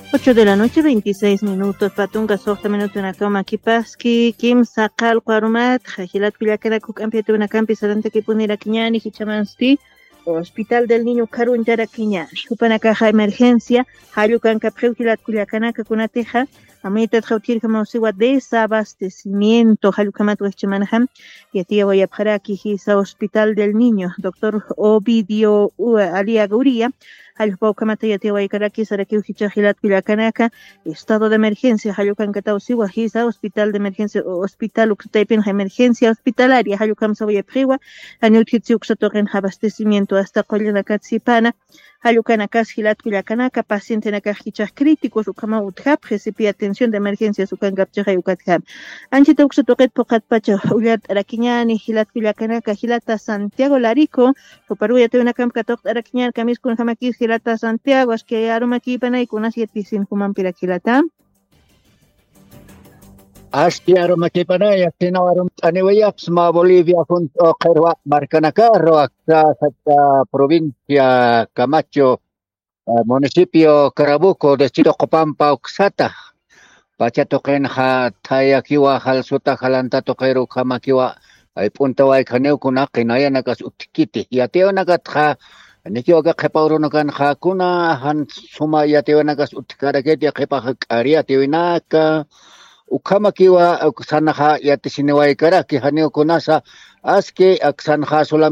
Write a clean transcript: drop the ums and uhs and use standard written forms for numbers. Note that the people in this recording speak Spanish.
8 de la noche, 26 minutos. Patunga sohta minuto na cama kipaski, Kim Sakal Quarumat, Jajilat Pilakara Kukampiatu na Campi Sarante Kipunira Kiñani, Hichamansti, Hospital del Niño Karuntara Kiñani. Upanakaja emergencia, Hayukan Capreukilat Kuliakanaka Kunateja, Amita Trautir Kamausiwa desabastecimiento, Hayukamat Wechmanaham, y tía voy a Paraki, Hisa Hospital del Niño, doctor Ovidio Alia Guria. Halpau Kamataya Tehuaycaraqui, Saraquiu Hichajilat Pilacanaka, estado de emergencia, Hayucan Catausiwa, Hisa, hospital de emergencia, hospital Uctaipen, emergencia hospitalaria, Hayucam Savoya Priwa, Anutitsiuk Sotoren, abastecimiento hasta Colina Katsipana, Hayucanakas Hilat Pilacanaka, paciente Nakajichas críticos, Ukama Uthap, recibe atención de emergencia, Sukangapcha Hayukatham. Anchita Uxotoket Pocat Pacha, Uliat Araquiñani, Hilat Pilacanaka, Hilata Santiago Larico, Oparuya Teunacam Catok Araquiñan, Camis con Jamakis, Hilata Santiago, es que aromaki panay kuna sietisin human pirakilata. Asti aromaki panay, sino arom aniwayaps ma Bolivia junto Kerwa Marcanacaro, sa provincia Camacho, municipio Carabuco, distrito Copampa, Oxata. Pachatoken ha tayakiwa halsuta halanta tokeru kamakiwa ay punta way kaneu kunaki naya nagas utikiti yateo nagatha Nikio ga kepauro nagan hakuna han suma yateo nagas utikaraketi kepa aria tewinaka ukama kiwa sanaha yatisiniway karaki haneo kunasa aske aksanha